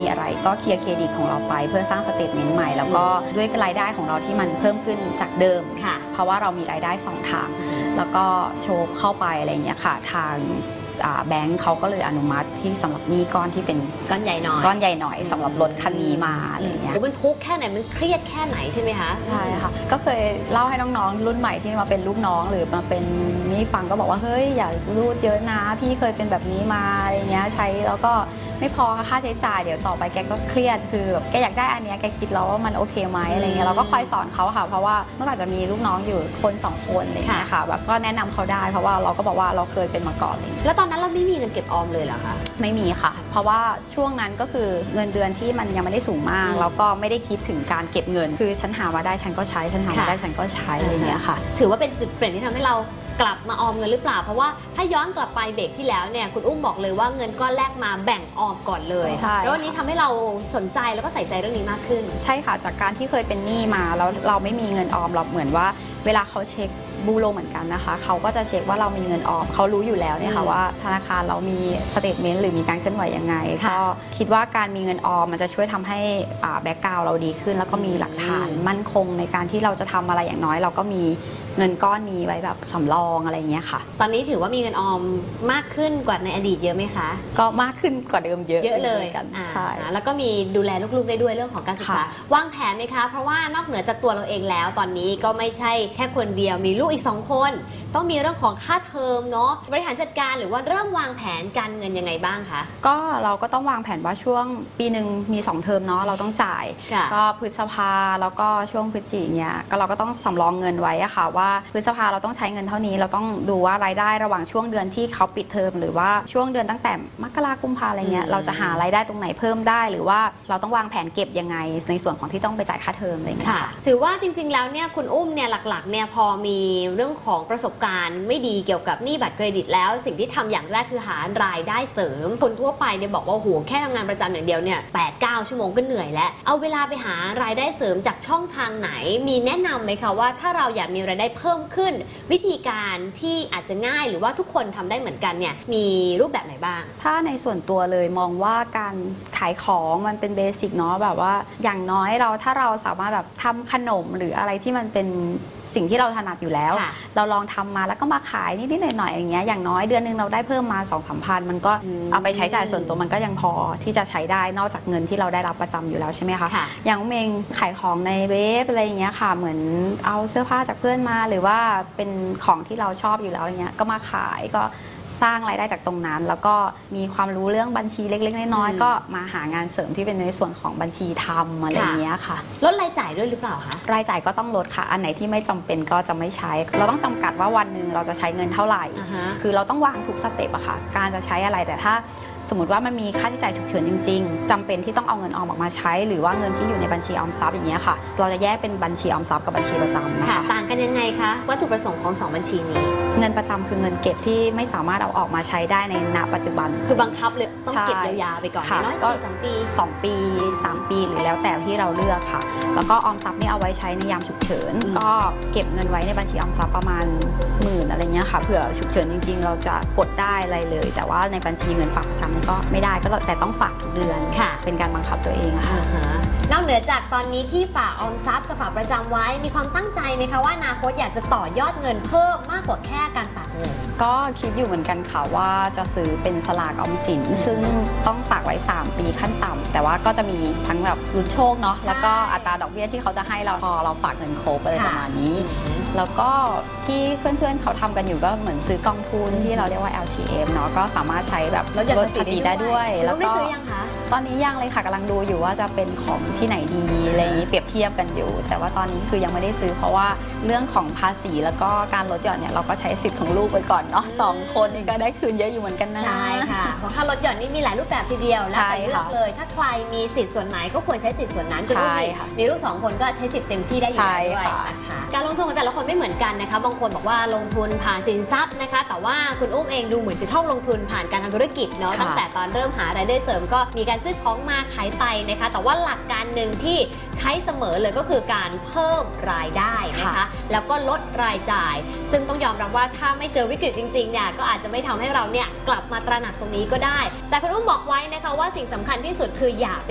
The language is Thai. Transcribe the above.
มีอะไรก็เคลียร์เครดิตของเราไปเพื่อสร้างสเตทเมนต์ใหม่แล้วก็ด้วยรายได้ของเราที่มันเพิ่มขึ้นจากเดิมค่ะเพราะว่าเรามีรายได้2ทางแล้วก็โชว์เข้าไปอะไรอย่างเงี้ยค่ะทางแบงค์เขาก็เลยอนุมัติที่สำหรับหนี้ก้อนที่เป็นก้อนใหญ่หน่อยสำหรับรถคันนี้มาอะไรเงี้ยมันทุกข์แค่ไหนมันเครียดแค่ไหนใช่ไหมคะใช่ค่ะก็เคยเล่าให้น้องๆรุ่นใหม่ที่มาเป็นลูกน้องหรือมาเป็นนี่ฟังก็บอกว่าเฮ้ยอย่ารูดเยอะนะพี่เคยเป็นแบบนี้มาอะไรเงี้ยใช้แล้วก็ไม่พอค่าใช้จ่ายเดี๋ยวต่อไปแกก็เครียดคือแกอยากได้อันนี้แกคิดแล้วว่ามันโอเคไหมอะไรเงี้ยเราก็คอยสอนเขาค่ะเพราะว่าเมื่อก่อนจะมีลูกน้องอยู่คน2คนอะไรเงี้ยค่ะแบบก็แนะนำเขาได้เพราะว่าเราก็บอกว่าเราเคยเป็นมาก่อนเลยแล้วตอนนั้นเราไม่มีเงินเก็บออมเลยเหรอคะไม่มีค่ะเพราะว่าช่วงนั้นก็คือเงินเดือนที่มันยังไม่ได้สูงมากแล้วก็ไม่ได้คิดถึงการเก็บเงินคือฉันหามาได้ฉันก็ใช้ฉันหามาได้ฉันก็ใช้อะไรเงี้ยค่ะถือว่าเป็นจุดเปลี่ยนที่ทำให้เรากลับมาออมเงินหรือเปล่าเพราะว่าถ้าย้อนกลับไปเบรกที่แล้วเนี่ยคุณอุ้มบอกเลยว่าเงินก้อนแรกมาแบ่งออมก่อนเลยแล้ววันนี้ทำให้เราสนใจแล้วก็ใส่ใจเรื่องนี้มากขึ้นใช่ค่ะจากการที่เคยเป็นหนี้มาแล้วเราไม่มีเงินออมเราเหมือนว่าเวลาเขาเช็คบูโรเหมือนกันนะคะเขาก็จะเช็คว่าเรามีเงินออมเขารู้อยู่แล้วเนี่ยค่ะว่าธนาคารเรามีสเตทเมนต์หรือมีการเคลื่อนไหวยังไงก็คิดว่าการมีเงินออมมันจะช่วยทำให้แบ็กกราวด์เราดีขึ้นแล้วก็มีหลักฐานมั่นคงในการที่เราจะทำอะไรอย่างน้อยเราก็มีเงินก้อนนี้ไว้แบบสำรองอะไรเงี้ยค่ะตอนนี้ถือว่ามีเงินออมมากขึ้นกว่าในอดีตเยอะไหมคะก็มากขึ้นกว่าเดิมเยอะเลยกันใช่แล้วก็มีดูแลลูกๆได้ด้วยเรื่องของการศึกษาวางแผนไหมคะเพราะว่านอกเหนือจากตัวเราเองแล้วตอนนี้ก็ไม่ใช่แค่คนเดียวมีลูกอีก2คนต้องมีเรื่องของค่าเทอมเนาะบริหารจัดการหรือว่าเริ่มวางแผนการเงินยังไงบ้างคะก็เราก็ต้องวางแผนว่าช่วงปีหนึ่งมี2เทอมเนาะเราต้องจ่ายก็พฤษภาแล้วก็ช่วงพฤศจิกายนเนี่ยก็เราก็ต้องสำรองเงินไว้อะค่ะว่าพฤษภาเราต้องใช้เงินเท่านี้เราต้องดูว่ารายได้ระหว่างช่วงเดือนที่เขาปิดเทอมหรือว่าช่วงเดือนตั้งแต่มกราคมกุมภาอะไรเงี้ยเราจะหารายได้ตรงไหนเพิ่มได้หรือว่าเราต้องวางแผนเก็บยังไงในส่วนของที่ต้องไปจ่ายค่าเทอมอะไรเงี้ยค่ะถือว่าจริงๆแล้วเนี่ยคุณอุ้มเนี่ยหลักๆเนี่ยพอมีเรื่องของประสบการณ์ไม่ดีเกี่ยวกับหนี้บัตรเครดิตแล้วสิ่งที่ทำอย่างแรกคือหารายได้เสริมคนทั่วไปเนี่ยบอกว่าโหแค่ทำงานประจำอย่างเดียวเนี่ย8-9 ชั่วโมงก็เหนื่อยแล้วเอาเวลาไปหารายได้เสริมจากช่องทางไหนมีแนะนำไหมคะว่าถ้าเราอยากมีรายได้เพิ่มขึ้นวิธีการที่อาจจะง่ายหรือว่าทุกคนทำได้เหมือนกันเนี่ยมีรูปแบบไหนบ้างถ้าในส่วนตัวเลยมองว่าการขายของมันเป็นเบสิกเนาะแบบว่าอย่างน้อยถ้าเราสามารถแบบทำขนมหรืออะไรที่มันเป็นสิ่งที่เราถนัดอยู่แล้วเราลองทำมาแล้วก็มาขายนิดๆหน่อยๆอย่างเงี้ยอย่างน้อยเดือนนึงเราได้เพิ่มมา 2-3 พันมันก็เอาไปใช้จ่ายส่วนตัวมันก็ยังพอที่จะใช้ได้นอกจากเงินที่เราได้รับประจำอยู่แล้วใช่ไหมคะอย่างเมงขายของในเว็บอะไรอย่างเงี้ยค่ะเหมือนเอาเสื้อผ้าจากเพื่อนมาหรือว่าเป็นของที่เราชอบอยู่แล้วอย่างเงี้ยก็มาขายก็สร้างรายได้จากตรงนั้นแล้วก็มีความรู้เรื่องบัญชีเล็กๆน้อยๆก็มาหางานเสริมที่เป็นในส่วนของบัญชีทำอะไรอย่างเงี้ยค่ะลดรายจ่ายด้วยหรือเปล่าคะรายจ่ายก็ต้องลดค่ะอันไหนที่ไม่จำเป็นก็จะไม่ใช้เราต้องจำกัดว่าวันหนึ่งเราจะใช้เงินเท่าไหร่คือเราต้องวางทุกสเต็ปอะค่ะการจะใช้อะไรแต่ถ้าสมมติว่ามันมีค่าใช้จ่ายฉุกเฉินจริงๆจำเป็นที่ต้องเอาเงินออมออกมาใช้หรือว่าเงินที่อยู่ในบัญชีออมทรัพย์อย่างเงี้ยค่ะเราจะแยกเป็นบัญชีออมทรัพย์กับบัญชีประจำนะคะต่างกันยังไงคะวัตถุประสงค์ของ2บัญชีนี้เงินประจำคือเงินเก็บที่ไม่สามารถเอาออกมาใช้ได้ในณปัจจุบันคือบังคับเลยต้องเก็บยาวๆไปก่อนน้อย2 ปี 2 ปี3 ปีหรือแล้วแต่ที่เราเลือกค่ะแล้วก็ออมทรัพย์นี่เอาไว้ใช้ในยามฉุกเฉินก็เก็บเงินไว้ในบัญชีออมทรัพย์ประมาณ10,000อะไรเงี้ยค่ะเผื่อฉุกเฉินจริงๆเราจะกดได้อะไรเลยแต่ว่าในบัญชีเงินฝากประจำนี่ก็ไม่ได้ก็แต่ต้องฝากทุกเดือนเป็นการบังคับตัวเองค่ะนอกเหนือจากตอนนี้ที่ฝากออมทรัพย์กับฝากประจำไว้มีความตั้งใจไหมคะว่าอนาคตอยากจะต่อยอดเงินเพิ่มมากกว่าแค่การฝากเงินก็คิดอยู่เหมือนกันค่ะว่าจะซื้อเป็นสลากออมสินซึ่งต้องฝากไว้3 ปีขั้นต่ำแต่ว่าก็จะมีทั้งแบบลุ้นโชคเนาะแล้วก็อัตราดอกเบี้ยที่เขาจะให้เราพอเราฝากเงินครบอะไรประมาณนี้แล้วก็ที่เพื่อนๆเขาทำกันอยู่ก็เหมือนซื้อกองทุนที่เราเรียกว่า LTF เนาะก็สามารถใช้แบบลดภาษีได้ด้วยแล้วได้ซื้อยังคะตอนนี้ยังเลยค่ะกำลังดูอยู่ว่าจะเป็นของที่ไหนดีอะไรอย่างนี้เปรียบเทียบกันอยู่แต่ว่าตอนนี้คือยังไม่ได้ซื้อเพราะว่าเรื่องของภาษีแล้วก็การลดหย่อนเนี่ยเราก็ใช้สิทธิ์ของลูกไปก่อนเนาะ2 คนนี่ก็ได้คืนเยอะอยู่เหมือนกันนะใช่ค่ะเพราะค่าลดหย่อนนี่มีหลายรูปแบบทีเดียวแล้วแต่เลือกเลยถ้าใครมีสิทธิ์ส่วนไหนก็ควรใช้สิทธิ์ส่วนนั้นจะมีลูก2 คนก็ใช้สิทธิ์เต็มที่ได้อยู่ด้วยนะคะการลงทุนของแต่ละคนไม่เหมือนกันนะคะบางคนบอกว่าลงทุนผ่านสินทรัพย์นะคะแต่ว่าคุณอุ้มเองดูเหมือนจะชอบลงทุนผ่านการทำธุรกิจเนาะตั้งแต่ตอนเริ่มหารายได้เสริมก็มีการซื้อของมาขายไปนะคะแต่ว่าหลักการหนึ่งที่ใช้เสมอเลยก็คือการเพิ่มรายได้นะคะแล้วก็ลดรายจ่ายซึ่งต้องยอมรับว่าถ้าไม่เจอวิกฤตจริงๆเนี่ยก็อาจจะไม่ทำให้เราเนี่ยกลับมาตระหนักตรงนี้ก็ได้แต่คุณอุ้มบอกไว้นะคะว่าสิ่งสำคัญที่สุดคืออย่า